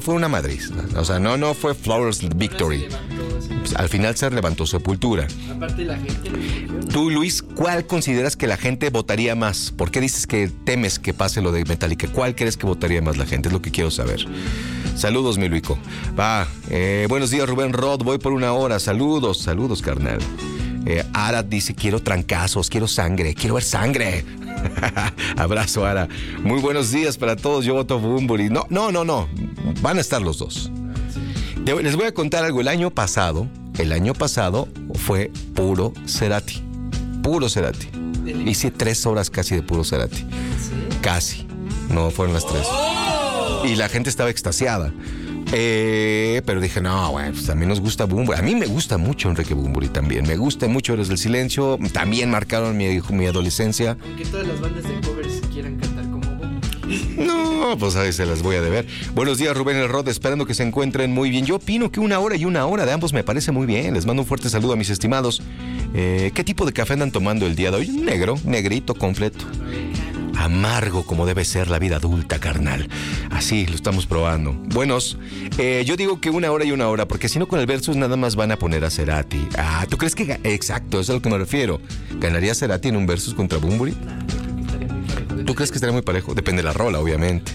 fue una madriz. O sea, no fue flawless victory. Pues, al final se levantó Sepultura. Aparte la gente... Tú, Luis, ¿cuál consideras que la gente votaría más? ¿Por qué dices que temes que pase lo de Metallica? ¿Cuál crees que votaría más la gente? Es lo que quiero saber. Saludos, mi Luico. Buenos días, Rubén Rod. Voy por una hora. Saludos, carnal. Ara dice, quiero trancazos, quiero sangre, quiero ver sangre. Abrazo, Ara. Muy buenos días para todos. Yo voto Bunbury. No. Van a estar los dos. Les voy a contar algo. El año pasado fue puro Cerati. Puro Cerati. Hice 3 horas casi de puro Cerati. ¿Sí? Casi. No fueron las 3. Y la gente estaba extasiada. Pero dije, no, bueno, pues también nos gusta Bunbury. A mí me gusta mucho Enrique Bunbury también. Me gusta mucho Héroes del Silencio. También marcaron mi adolescencia. Aunque todas las bandas de covers quieran cantar como Bunbury. No, pues ahí se las voy a deber. Buenos días, Rubén El Rod, esperando que se encuentren muy bien. Yo opino que 1 hora y 1 hora de ambos me parece muy bien. Les mando un fuerte saludo a mis estimados. ¿Qué tipo de café andan tomando el día de hoy? Negro, negrito, completo. Amargo como debe ser la vida adulta, carnal. Así lo estamos probando. Buenos, yo digo que 1 hora y 1 hora, porque si no con el versus nada más van a poner a Cerati. ¿Tú crees que...? Exacto, eso es a lo que me refiero. ¿Ganaría Cerati en un versus contra Bunbury? ¿Tú crees que estaría muy parejo? Depende de la rola, obviamente.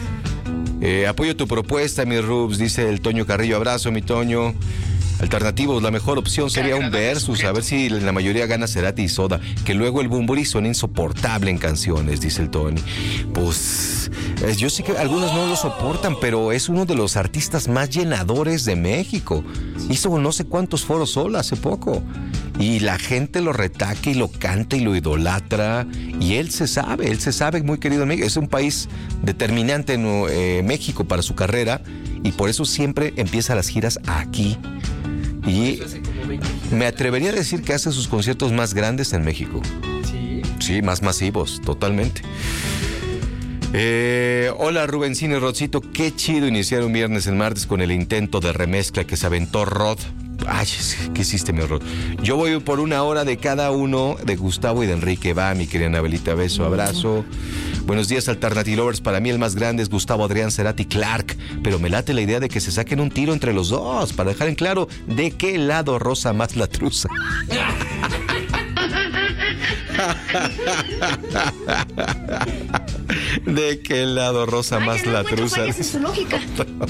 Apoyo tu propuesta, mi Rubs, dice el Toño Carrillo. Abrazo, mi Toño. Alternativos, la mejor opción sería un versus, a ver si la mayoría gana Cerati y Soda, que luego el Bunbury suena insoportable en canciones, dice el Tony. Pues yo sé que algunos no lo soportan, pero es uno de los artistas más llenadores de México. Hizo no sé cuántos foros sola hace poco. Y la gente lo retaca y lo canta y lo idolatra. Y él se sabe muy querido en México. Es un país determinante en México para su carrera. Y por eso siempre empieza las giras aquí. Y me atrevería a decir que hace sus conciertos más grandes en México. Sí, más masivos, totalmente. Hola, Rubencino y Rodcito. Qué chido iniciar un viernes el martes con el intento de remezcla que se aventó Rod. Ay, ¿qué hiciste, mi Rod? Yo voy por 1 hora de cada uno, de Gustavo y de Enrique. Va, mi querida Anabelita, beso, abrazo. Buenos días, Alternative Lovers. Para mí el más grande es Gustavo Adrián Cerati Clark, pero me late la idea de que se saquen un tiro entre los dos, para dejar en claro de qué lado rosa más la truza. ¿De qué lado rosa más la truza? Esa es su lógica.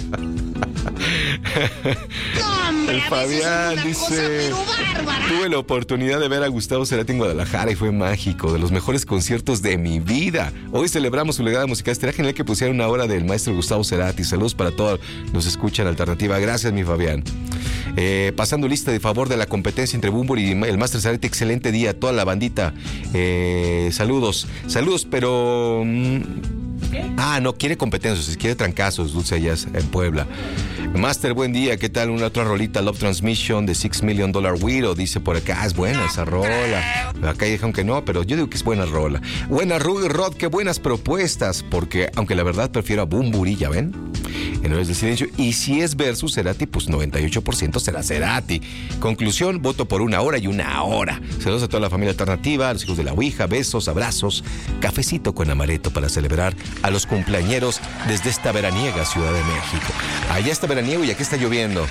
El Fabián dice: tuve la oportunidad de ver a Gustavo Cerati en Guadalajara y fue mágico, de los mejores conciertos de mi vida. Hoy celebramos su legado musical. Estaría genial que pusiera 1 hora del maestro Gustavo Cerati. Saludos para todos los que escuchan Alternativa. Gracias, mi Fabián. Pasando lista de favor de la competencia entre Bunbury y el Master Cerati. Excelente día a toda la bandita. Saludos, pero... no quiere competencias, quiere trancazos, Dulce allá en Puebla. Master, buen día, ¿qué tal? Una otra rolita, Love Transmission de $6 Million Widow, dice por acá. Es buena esa rola. Acá dijeron que no, pero yo digo que es buena rola. Buena, Rod, qué buenas propuestas, porque aunque la verdad prefiero a Bunbury, ¿ya ven? En Héroes del Silencio. Y si es versus Cerati, pues 98% será Cerati. Conclusión, voto por 1 hora y 1 hora. Saludos a toda la familia Alternativa, a los hijos de la Ouija, besos, abrazos, cafecito con amaretto para celebrar a los cumpleañeros desde esta veraniega Ciudad de México. Allá está veraniego y aquí está lloviendo.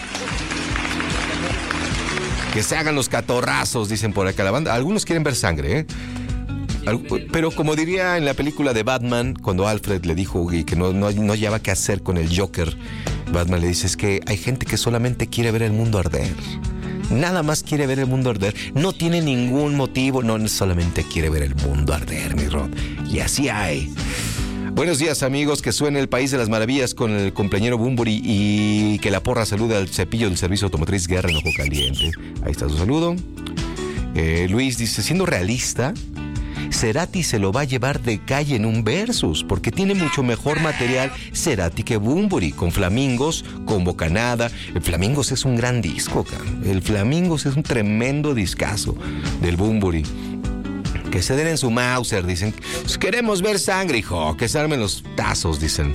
Que se hagan los catorrazos, dicen por acá la banda. Algunos quieren ver sangre, pero como diría en la película de Batman, cuando Alfred le dijo que no hallaba qué hacer con el Joker, Batman le dice: es que hay gente que solamente quiere ver el mundo arder. Nada más quiere ver el mundo arder. No tiene ningún motivo, no solamente quiere ver el mundo arder, mi Rod. Y así hay. Buenos días, amigos, que suene El País de las Maravillas con el cumpleañero Bunbury y que la porra salude al cepillo del servicio automotriz Guerra en Ojo Caliente. Ahí está su saludo. Luis dice: siendo realista, Cerati se lo va a llevar de calle en un versus, porque tiene mucho mejor material Cerati que Bunbury, con Flamingos, con Bocanada. El Flamingos es un gran disco, el Flamingos es un tremendo discazo del Bunbury. Que se den en su Mauser, dicen. Pues queremos ver sangre, hijo. Que se armen los tazos, dicen.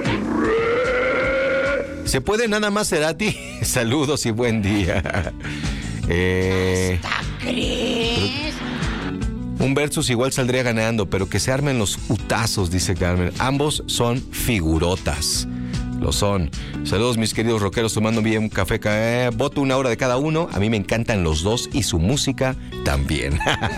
¿Se puede nada más, Cerati? Saludos y buen día. Un versus igual saldría ganando, pero que se armen los utazos, dice Carmen. Ambos son figurotas. Lo son. Saludos, mis queridos rockeros, tomando bien un café. Voto una hora de cada uno. A mí me encantan los dos y su música también.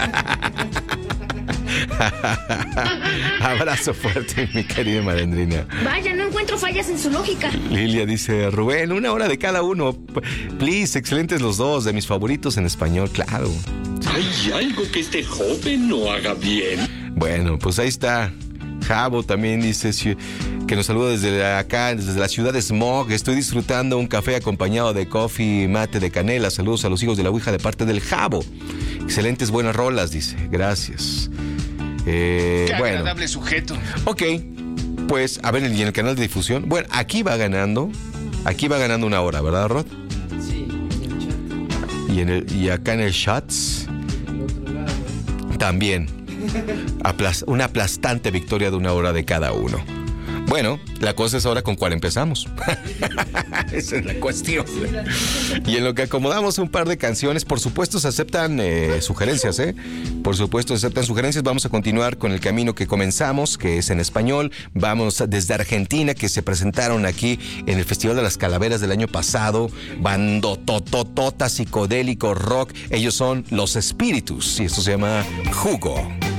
Abrazo fuerte, mi querida Marendrina. Vaya, no encuentro fallas en su lógica. Lilia dice, Rubén, una hora de cada uno. Please, excelentes los dos, de mis favoritos en español, claro. Hay algo que este joven no haga bien. Bueno, pues ahí está. Javo también dice que nos saluda desde acá, desde la ciudad de Smog. Estoy disfrutando un café acompañado de coffee mate de canela. Saludos a los hijos de la Ouija de parte del Javo. Excelentes, buenas rolas, dice. Gracias. Qué bueno. agradable sujeto. Ok, pues a ver, ¿y en el canal de difusión? Bueno, aquí va ganando una hora, ¿verdad, Rod? Sí, y en el chat. Y acá en el Chats Del otro lado. también. Una aplastante victoria de una hora de cada uno. Bueno, la cosa es ahora con cuál empezamos. Esa es la cuestión. Y en lo que acomodamos un par de canciones, por supuesto se aceptan sugerencias, ¿eh? Por supuesto se aceptan sugerencias. Vamos a continuar con el camino que comenzamos, que es en español. Vamos desde Argentina, que se presentaron aquí en el Festival de las Calaveras del año pasado. Bandotototota, psicodélico, rock. Ellos son Los Espíritus y esto se llama Jugo.